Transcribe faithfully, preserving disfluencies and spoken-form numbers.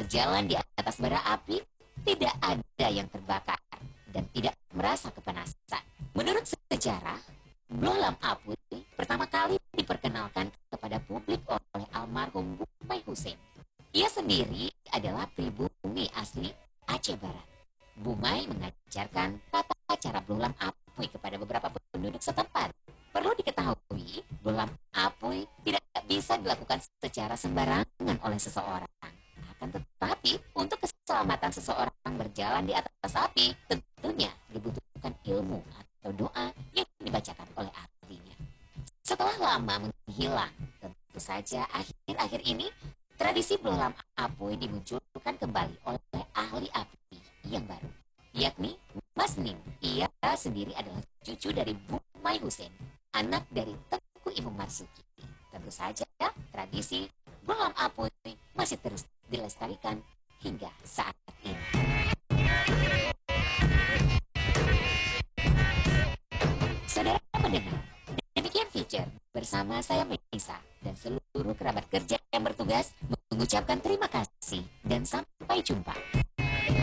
berjalan di atas bara api, tidak ada yang terbakar dan tidak merasa kepanasan. Menurut sejarah, bohlam api pertama kali diperkenalkan kepada publik oleh almarhum Bumai Hussein. Ia sendiri adalah pribumi asli Aceh Barat. Bumai mengajarkan tata cara bohlam api kepada beberapa penduduk setempat. Perlu diketahui, bohlam api tidak bisa dilakukan secara sembarangan oleh seseorang. Akan tetapi, untuk keselamatan seseorang berjalan di atas api, tentunya dibutuhkan ilmu atau doa yang dibacakan oleh ahlinya. Setelah lama menghilang, tentu saja akhir-akhir ini tradisi bohlam api dimunculkan kembali oleh ahli api yang baru, yakni Mas Nim. Ia sendiri adalah cucu dari Bumai Hussein, anak dari Tengku Imam Marzuki. Tentu saja tradisi bohlam api masih terus dilestarikan hingga saat ini. Saudara pendengar, demikian feature bersama saya Melisa dan seluruh kerabat kerja yang bertugas mengucapkan terima kasih dan sampai jumpa.